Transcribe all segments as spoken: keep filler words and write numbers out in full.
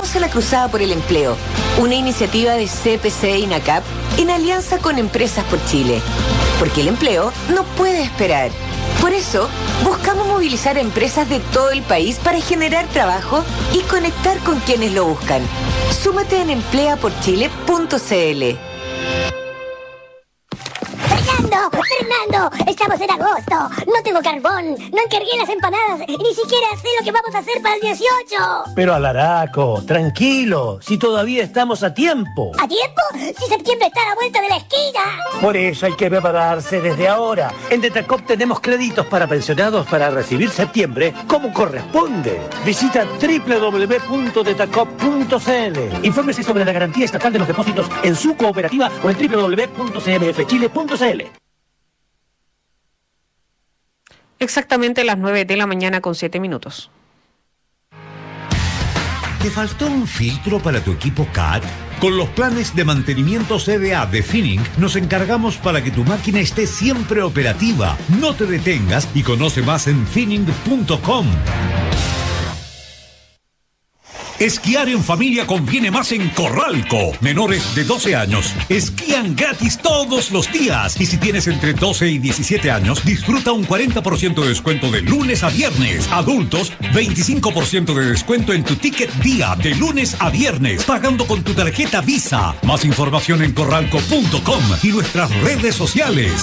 Sumamos a la cruzada por el empleo, una iniciativa de C P C e INACAP en alianza con Empresas por Chile. Porque el empleo no puede esperar. Por eso, buscamos movilizar a empresas de todo el país para generar trabajo y conectar con quienes lo buscan. Súmate en emplea por chile punto c l. ¡Fernando! ¡Fernando! ¡Estamos en agosto! ¡No tengo carbón! ¡No encargué las empanadas! ¡Y ni siquiera sé lo que vamos a hacer para el dieciocho! Pero Alaraco, tranquilo, si todavía estamos a tiempo. ¿A tiempo? ¡Si septiembre está a la vuelta de la esquina! Por eso hay que prepararse desde ahora. En Detacop tenemos créditos para pensionados para recibir septiembre como corresponde. Visita doble u doble u doble u punto detacop punto c l. Infórmese sobre la garantía estatal de los depósitos en su cooperativa o en doble u doble u doble u punto c m f chile punto c l. Exactamente las nueve de la mañana con siete minutos. ¿Te faltó un filtro para tu equipo C A T? Con los planes de mantenimiento C D A de Finning nos encargamos para que tu máquina esté siempre operativa. No te detengas y conoce más en finning punto com. Esquiar en familia conviene más en Corralco. Menores de doce años esquían gratis todos los días. Y si tienes entre doce y diecisiete años, disfruta un cuarenta por ciento de descuento de lunes a viernes. Adultos, veinticinco por ciento de descuento en tu ticket día de lunes a viernes, pagando con tu tarjeta Visa. Más información en corralco punto com y nuestras redes sociales.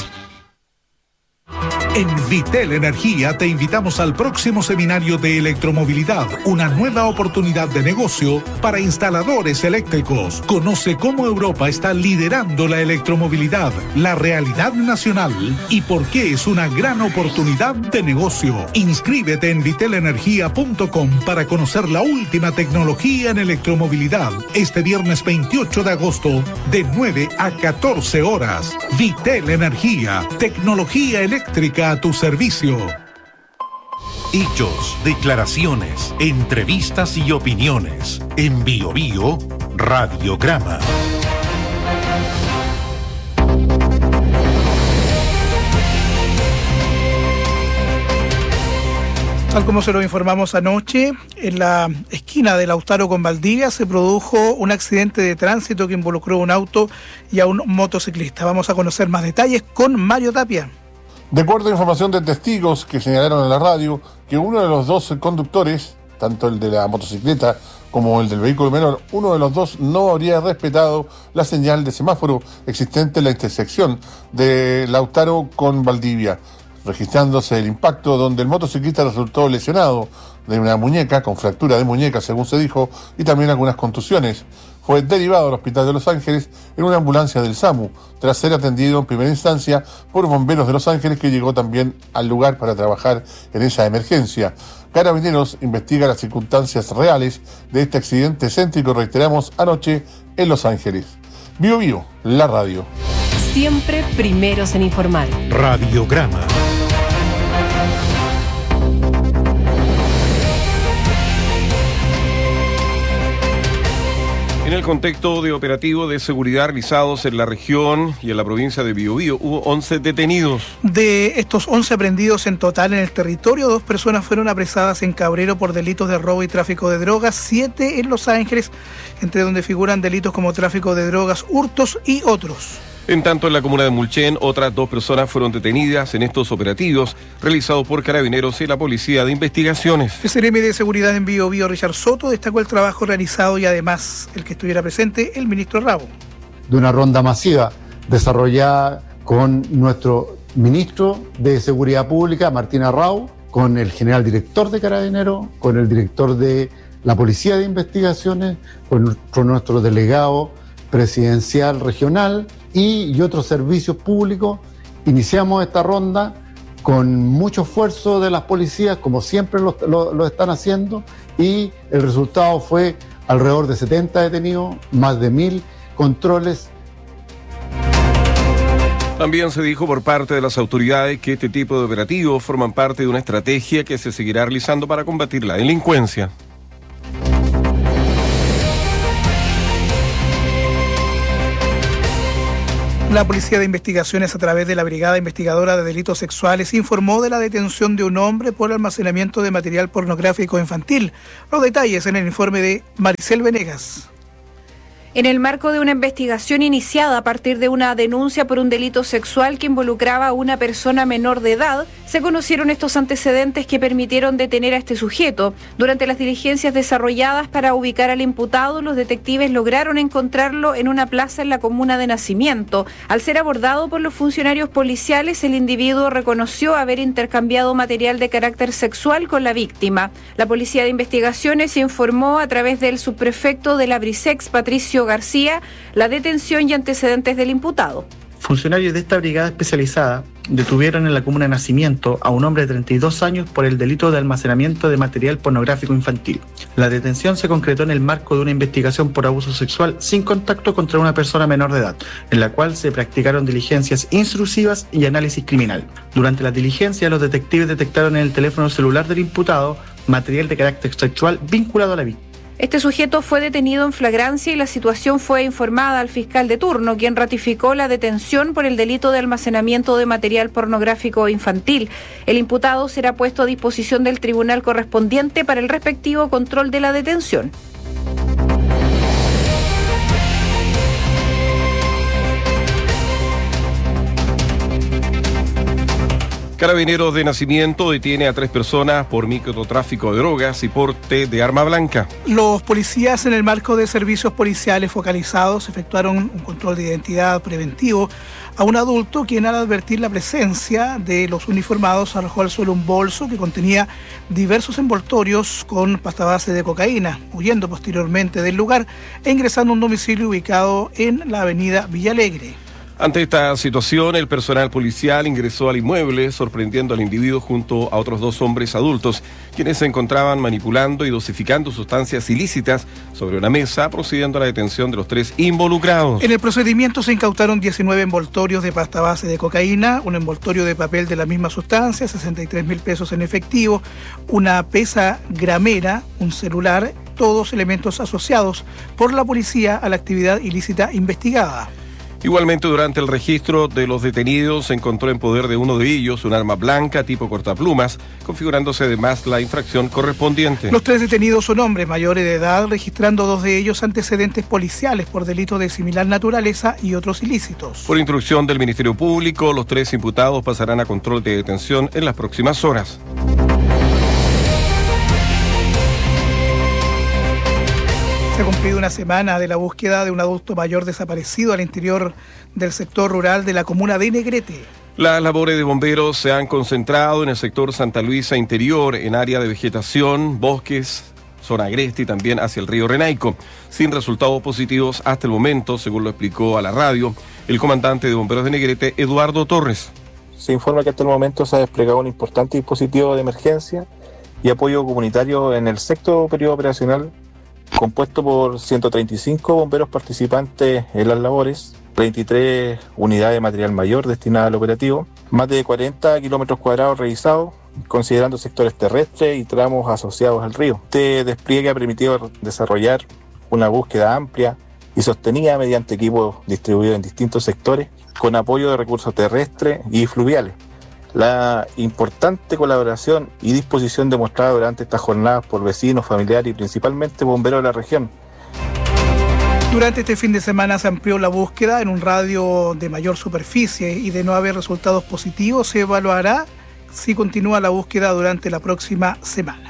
En Vitel Energía te invitamos al próximo seminario de electromovilidad, una nueva oportunidad de negocio para instaladores eléctricos. Conoce cómo Europa está liderando la electromovilidad, la realidad nacional y por qué es una gran oportunidad de negocio. Inscríbete en vitel energía punto com para conocer la última tecnología en electromovilidad este viernes veintiocho de agosto de nueve a catorce horas. Vitel Energía, tecnología eléctrica a tu servicio. Hechos, declaraciones, entrevistas y opiniones. En Bio Bio, Radiograma. Tal como se lo informamos anoche, en la esquina de Lautaro con Valdivia se produjo un accidente de tránsito que involucró un auto y a un motociclista. Vamos a conocer más detalles con Mario Tapia. De acuerdo a información de testigos que señalaron en la radio que uno de los dos conductores, tanto el de la motocicleta como el del vehículo menor, uno de los dos no habría respetado la señal de semáforo existente en la intersección de Lautaro con Valdivia, registrándose el impacto donde el motociclista resultó lesionado de una muñeca, con fractura de muñeca según se dijo, y también algunas contusiones. Fue derivado al Hospital de Los Ángeles en una ambulancia del SAMU, tras ser atendido en primera instancia por bomberos de Los Ángeles, que llegó también al lugar para trabajar en esa emergencia. Carabineros investiga las circunstancias reales de este accidente céntrico, reiteramos, anoche en Los Ángeles. Bio Bio, la radio. Siempre primeros en informar. Radiograma. En el contexto de operativo de seguridad realizados en la región y en la provincia de Biobío, hubo once detenidos. De estos once aprendidos en total en el territorio, dos personas fueron apresadas en Cabrero por delitos de robo y tráfico de drogas, siete en Los Ángeles, entre donde figuran delitos como tráfico de drogas, hurtos y otros. En tanto, en la comuna de Mulchen, otras dos personas fueron detenidas en estos operativos realizados por Carabineros y la Policía de Investigaciones. El C N M de Seguridad en Bio Bio, Richard Soto, destacó el trabajo realizado y además el que estuviera presente el ministro Rabo. De una ronda masiva desarrollada con nuestro ministro de Seguridad Pública, Martín Arrau, con el general director de Carabineros, con el director de la Policía de Investigaciones, con, con nuestro delegado presidencial regional y, y otros servicios públicos. Iniciamos esta ronda con mucho esfuerzo de las policías, como siempre lo, lo, lo están haciendo, y el resultado fue alrededor de setenta detenidos, más de mil controles. También se dijo por parte de las autoridades que este tipo de operativos forman parte de una estrategia que se seguirá realizando para combatir la delincuencia. La Policía de Investigaciones, a través de la Brigada Investigadora de Delitos Sexuales, informó de la detención de un hombre por almacenamiento de material pornográfico infantil. Los detalles en el informe de Maricel Venegas. En el marco de una investigación iniciada a partir de una denuncia por un delito sexual que involucraba a una persona menor de edad, se conocieron estos antecedentes que permitieron detener a este sujeto. Durante las diligencias desarrolladas para ubicar al imputado, los detectives lograron encontrarlo en una plaza en la comuna de Nacimiento. Al ser abordado por los funcionarios policiales, el individuo reconoció haber intercambiado material de carácter sexual con la víctima. La Policía de Investigaciones informó a través del subprefecto de la Brisex, Patricio García, la detención y antecedentes del imputado. Funcionarios de esta brigada especializada detuvieron en la comuna de Nacimiento a un hombre de treinta y dos años por el delito de almacenamiento de material pornográfico infantil. La detención se concretó en el marco de una investigación por abuso sexual sin contacto contra una persona menor de edad, en la cual se practicaron diligencias intrusivas y análisis criminal. Durante las diligencias, los detectives detectaron en el teléfono celular del imputado material de carácter sexual vinculado a la víctima. Este sujeto fue detenido en flagrancia y la situación fue informada al fiscal de turno, quien ratificó la detención por el delito de almacenamiento de material pornográfico infantil. El imputado será puesto a disposición del tribunal correspondiente para el respectivo control de la detención. Carabineros de Nacimiento detiene a tres personas por microtráfico de drogas y porte de arma blanca. Los policías, en el marco de servicios policiales focalizados, efectuaron un control de identidad preventivo a un adulto quien, al advertir la presencia de los uniformados, arrojó al suelo un bolso que contenía diversos envoltorios con pasta base de cocaína, huyendo posteriormente del lugar e ingresando a un domicilio ubicado en la avenida Villalegre. Ante esta situación, el personal policial ingresó al inmueble, sorprendiendo al individuo junto a otros dos hombres adultos, quienes se encontraban manipulando y dosificando sustancias ilícitas sobre una mesa, procediendo a la detención de los tres involucrados. En el procedimiento se incautaron diecinueve envoltorios de pasta base de cocaína, un envoltorio de papel de la misma sustancia, sesenta y tres mil pesos en efectivo, una pesa gramera, un celular, todos elementos asociados por la policía a la actividad ilícita investigada. Igualmente, durante el registro de los detenidos, se encontró en poder de uno de ellos un arma blanca tipo cortaplumas, configurándose además la infracción correspondiente. Los tres detenidos son hombres mayores de edad, registrando dos de ellos antecedentes policiales por delitos de similar naturaleza y otros ilícitos. Por instrucción del Ministerio Público, los tres imputados pasarán a control de detención en las próximas horas. Se ha cumplido una semana de la búsqueda de un adulto mayor desaparecido al interior del sector rural de la comuna de Negrete. Las labores de bomberos se han concentrado en el sector Santa Luisa Interior, en área de vegetación, bosques, zona agreste y también hacia el río Renaico, sin resultados positivos hasta el momento, según lo explicó a la radio el comandante de bomberos de Negrete, Eduardo Torres. Se informa que hasta el momento se ha desplegado un importante dispositivo de emergencia y apoyo comunitario en el sexto periodo operacional, compuesto por ciento treinta y cinco bomberos participantes en las labores, treinta y tres unidades de material mayor destinadas al operativo, más de cuarenta kilómetros cuadrados revisados, considerando sectores terrestres y tramos asociados al río. Este despliegue ha permitido desarrollar una búsqueda amplia y sostenida mediante equipos distribuidos en distintos sectores, con apoyo de recursos terrestres y fluviales. La importante colaboración y disposición demostrada durante estas jornadas por vecinos, familiares y principalmente bomberos de la región. Durante este fin de semana se amplió la búsqueda en un radio de mayor superficie y, de no haber resultados positivos, se evaluará si continúa la búsqueda durante la próxima semana.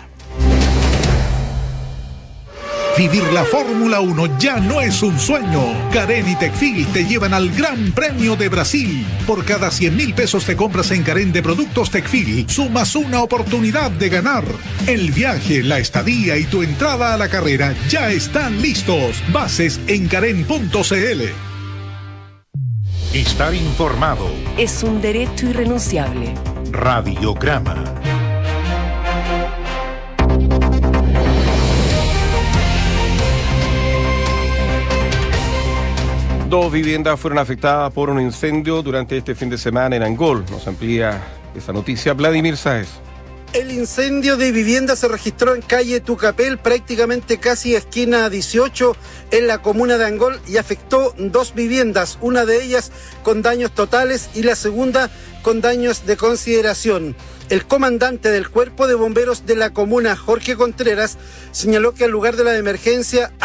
Vivir la Fórmula uno ya no es un sueño. Carén y Tecfil te llevan al Gran Premio de Brasil. Por cada cien mil pesos te compras en Carén de productos Tecfil, sumas una oportunidad de ganar. El viaje, la estadía y tu entrada a la carrera ya están listos. Bases en carén punto c l. Estar informado es un derecho irrenunciable. Radiograma. Dos viviendas fueron afectadas por un incendio durante este fin de semana en Angol. Nos amplía esa noticia Vladimir Sáez. El incendio de vivienda se registró en calle Tucapel, prácticamente casi esquina dieciocho, en la comuna de Angol, y afectó dos viviendas, una de ellas con daños totales y la segunda con daños de consideración. El comandante del Cuerpo de Bomberos de la comuna, Jorge Contreras, señaló que al lugar de la emergencia